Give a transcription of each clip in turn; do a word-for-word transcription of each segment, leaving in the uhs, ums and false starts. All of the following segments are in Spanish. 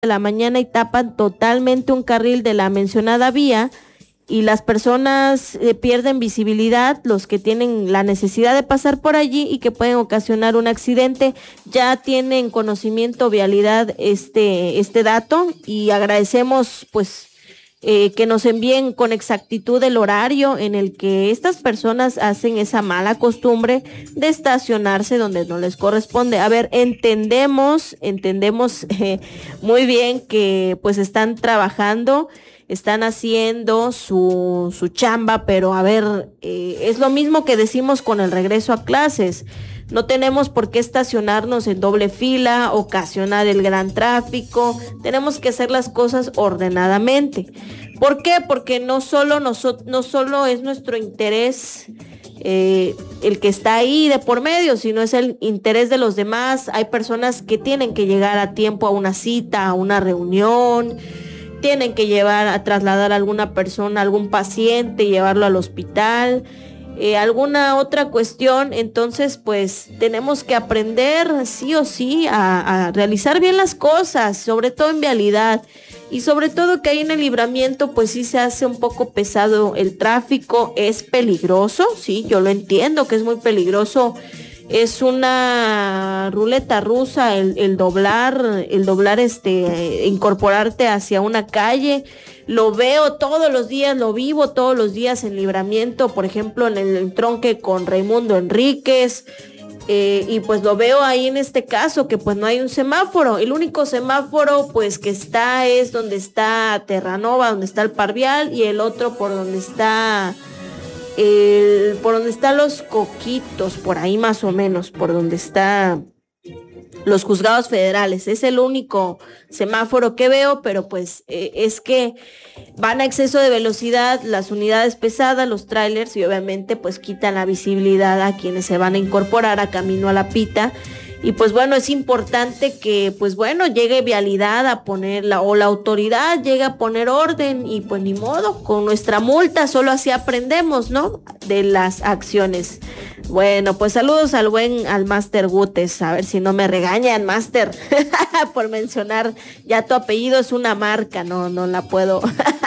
de la mañana y tapan totalmente un carril de la mencionada vía y las personas eh, pierden visibilidad, los que tienen la necesidad de pasar por allí y que pueden ocasionar un accidente. Ya tienen conocimiento vialidad este, este dato y agradecemos pues eh, que nos envíen con exactitud el horario en el que estas personas hacen esa mala costumbre de estacionarse donde no les corresponde. A ver, entendemos, entendemos eh, muy bien que pues están trabajando, están haciendo su, su chamba, pero a ver, eh, es lo mismo que decimos con el regreso a clases. No tenemos por qué estacionarnos en doble fila, ocasionar el gran tráfico. Tenemos que hacer las cosas ordenadamente. ¿Por qué? Porque no solo, nosotros, no solo es nuestro interés eh, el que está ahí de por medio, sino es el interés de los demás. Hay personas que tienen que llegar a tiempo a una cita, a una reunión, tienen que llevar a trasladar a alguna persona, algún paciente, llevarlo al hospital, eh, alguna otra cuestión. Entonces pues tenemos que aprender sí o sí a, a realizar bien las cosas, sobre todo en vialidad, y sobre todo que ahí en el Libramiento pues sí se hace un poco pesado el tráfico, es peligroso, sí, yo lo entiendo que es muy peligroso. Es una ruleta rusa el, el doblar, el doblar este, incorporarte hacia una calle. Lo veo todos los días, lo vivo todos los días en Libramiento, por ejemplo, en el entronque con Raimundo Enríquez, eh, y pues lo veo ahí en este caso, que pues no hay un semáforo. El único semáforo pues que está es donde está Terranova, donde está el Parvial, y el otro por donde está... El, por donde están los Coquitos, por ahí más o menos, por donde está los juzgados federales. Es el único semáforo que veo, pero pues eh, es que van a exceso de velocidad las unidades pesadas, los trailers, y obviamente pues quitan la visibilidad a quienes se van a incorporar a camino a la pita. Y pues bueno, es importante que pues bueno, llegue vialidad a poner la, o la autoridad llegue a poner orden, y pues ni modo, con nuestra multa solo así aprendemos, ¿no? De las acciones. Bueno, pues saludos al buen, al Máster Gutes, a ver si no me regañan, Máster, por mencionar, ya tu apellido es una marca, no, no la puedo,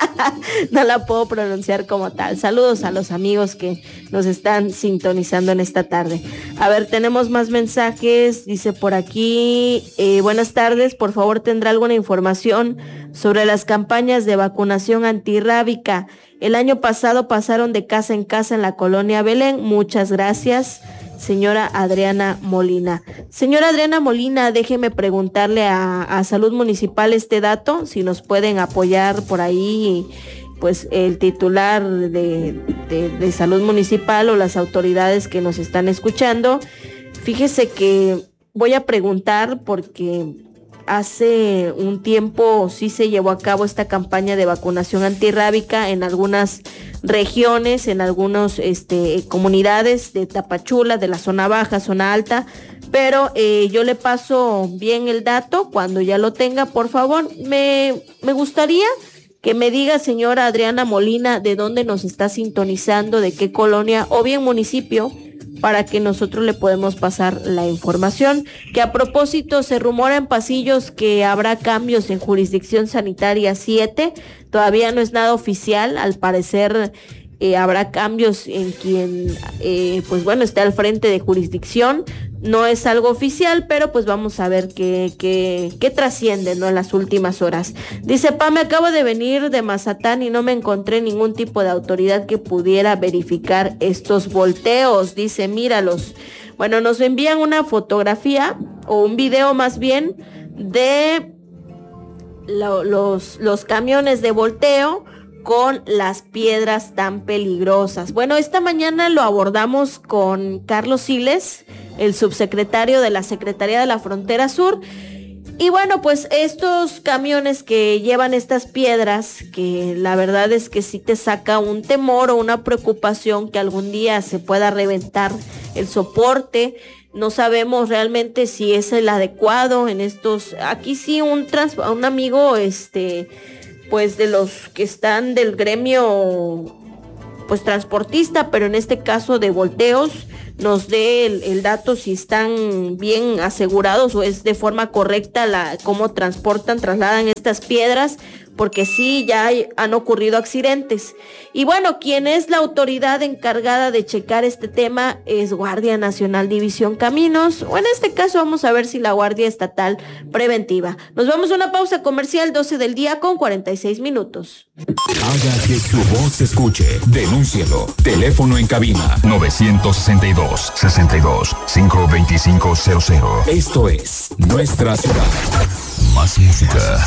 no la puedo pronunciar como tal. Saludos a los amigos que nos están sintonizando en esta tarde. A ver, tenemos más mensajes. Dice por aquí, eh, buenas tardes, por favor tendrá alguna información sobre las campañas de vacunación antirrábica. El año pasado pasaron de casa en casa en la colonia Belén. Muchas gracias, señora Adriana Molina. Señora Adriana Molina, déjeme preguntarle a, a Salud Municipal este dato, si nos pueden apoyar por ahí, pues el titular de, de, de Salud Municipal o las autoridades que nos están escuchando. Fíjese que voy a preguntar porque hace un tiempo sí se llevó a cabo esta campaña de vacunación antirrábica en algunas regiones, en algunas este, comunidades de Tapachula, de la zona baja, zona alta, pero eh, yo le paso bien el dato cuando ya lo tenga, por favor. Me, me gustaría que me diga, señora Adriana Molina, de dónde nos está sintonizando, de qué colonia o bien municipio, para que nosotros le podemos pasar la información. Que a propósito se rumora en pasillos que habrá cambios en jurisdicción sanitaria siete, todavía no es nada oficial, al parecer eh, habrá cambios en quien eh, pues bueno está al frente de jurisdicción. No es algo oficial, pero pues vamos a ver qué, qué, qué trasciende, ¿no? En las últimas horas. Dice, Pa, me acabo de venir de Mazatán y no me encontré ningún tipo de autoridad que pudiera verificar estos volteos. Dice, míralos. Bueno, nos envían una fotografía o un video más bien de lo, los, los camiones de volteo con las piedras tan peligrosas. Bueno, esta mañana lo abordamos con Carlos Siles, el subsecretario de la Secretaría de la Frontera Sur. Y bueno, pues estos camiones que llevan estas piedras, que la verdad es que sí te saca un temor o una preocupación que algún día se pueda reventar el soporte. No sabemos realmente si es el adecuado en estos. Aquí sí un trans, un amigo, este, pues de los que están del gremio, pues transportista, pero en este caso de volteos, nos dé el, el dato si están bien asegurados o es de forma correcta la cómo transportan, trasladan estas piedras, porque sí, ya hay, han ocurrido accidentes. Y bueno, quien es la autoridad encargada de checar este tema es Guardia Nacional División Caminos, o en este caso vamos a ver si la Guardia Estatal Preventiva. Nos vamos a una pausa comercial, doce del día con cuarenta y seis minutos. Haga que su voz se escuche. Denúncielo. Teléfono en cabina nueve seis dos, seis dos, cinco dos cinco cero cero. Esto es Nuestra Ciudad. Más música.